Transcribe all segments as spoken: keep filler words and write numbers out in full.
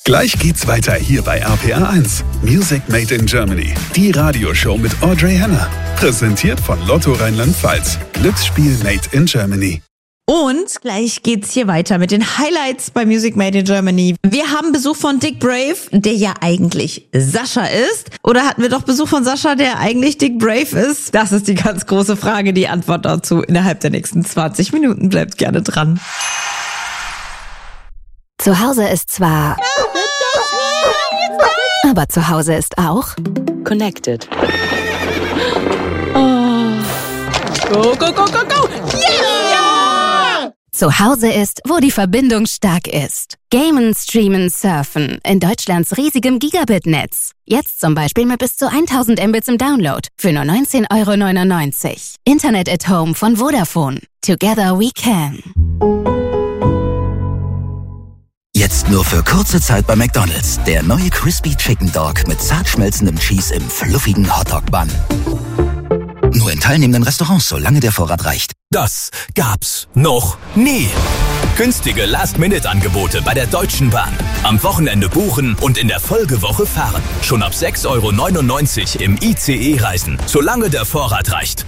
Gleich geht's weiter hier bei R P R eins. Music Made in Germany. Die Radioshow mit Audrey Henner. Präsentiert von Lotto Rheinland-Pfalz. Glücksspiel Made in Germany. Und gleich geht's hier weiter mit den Highlights bei Music Made in Germany. Wir haben Besuch von Dick Brave, der ja eigentlich Sascha ist. Oder hatten wir doch Besuch von Sascha, der eigentlich Dick Brave ist? Das ist die ganz große Frage. Die Antwort dazu innerhalb der nächsten zwanzig Minuten. Bleibt gerne dran. Zu Hause ist zwar... Aber zu Hause ist auch... Connected. Oh. Go, go, go, go, go! Yeah! Zu Hause ist, wo die Verbindung stark ist. Gamen, streamen, surfen. In Deutschlands riesigem Gigabit-Netz. Jetzt zum Beispiel mit bis zu tausend Mbits im Download. Für nur neunzehn Euro neunundneunzig. Internet at Home von Vodafone. Together we can. Jetzt nur für kurze Zeit bei McDonald's. Der neue Crispy Chicken Dog mit zart schmelzendem Cheese im fluffigen Hotdog-Bun. Nur in teilnehmenden Restaurants, solange der Vorrat reicht. Das gab's noch nie. Günstige Last-Minute-Angebote bei der Deutschen Bahn. Am Wochenende buchen und in der Folgewoche fahren. Schon ab sechs Euro neunundneunzig im I C E reisen, solange der Vorrat reicht.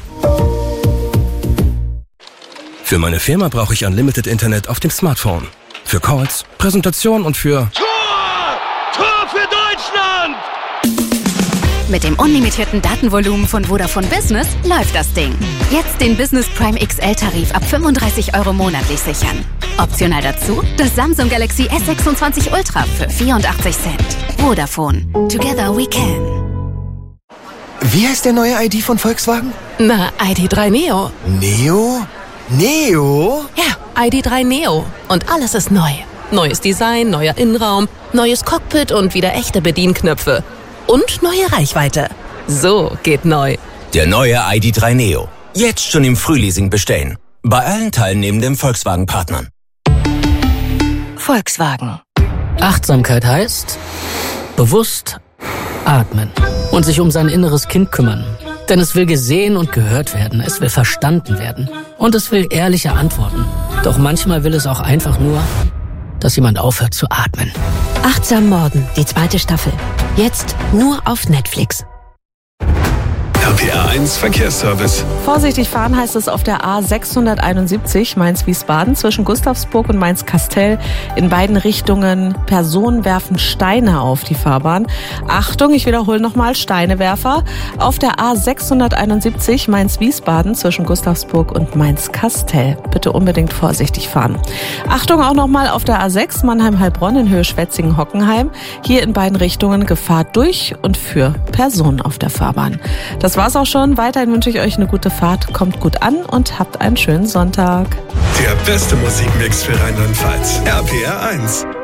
Für meine Firma brauche ich Unlimited Internet auf dem Smartphone. Für Calls, Präsentation und für... Tor! Tor für Deutschland! Mit dem unlimitierten Datenvolumen von Vodafone Business läuft das Ding. Jetzt den Business Prime X L-Tarif ab fünfunddreißig Euro monatlich sichern. Optional dazu das Samsung Galaxy S sechsundzwanzig Ultra für vierundachtzig Cent. Vodafone. Together we can. Wie heißt der neue I D von Volkswagen? Na, I D drei Neo. Neo? Neo? Ja, I D drei Neo. Und alles ist neu. Neues Design, neuer Innenraum, neues Cockpit und wieder echte Bedienknöpfe. Und neue Reichweite. So geht neu. Der neue I D drei Neo. Jetzt schon im Frühleasing bestellen. Bei allen teilnehmenden Volkswagen-Partnern. Volkswagen. Achtsamkeit heißt bewusst atmen und sich um sein inneres Kind kümmern. Denn es will gesehen und gehört werden, es will verstanden werden und es will ehrliche Antworten. Doch manchmal will es auch einfach nur, dass jemand aufhört zu atmen. Achtsam Morden, die zweite Staffel. Jetzt nur auf Netflix. R P R eins Verkehrsservice. Vorsichtig fahren heißt es auf der A sechshunderteinundsiebzig Mainz-Wiesbaden zwischen Gustavsburg und Mainz-Kastel. In beiden Richtungen Personen werfen Steine auf die Fahrbahn. Achtung, ich wiederhole nochmal, Steinewerfer. Auf der A sechshunderteinundsiebzig Mainz-Wiesbaden zwischen Gustavsburg und Mainz-Kastel. Bitte unbedingt vorsichtig fahren. Achtung auch nochmal auf der A sechs Mannheim-Heilbronn in Höhe Schwetzingen-Hockenheim. Hier in beiden Richtungen Gefahr durch und für Personen auf der Fahrbahn. Das war's auch schon. Weiterhin wünsche ich euch eine gute Fahrt. Kommt gut an und habt einen schönen Sonntag. Der beste Musikmix für Rheinland-Pfalz. R P R eins.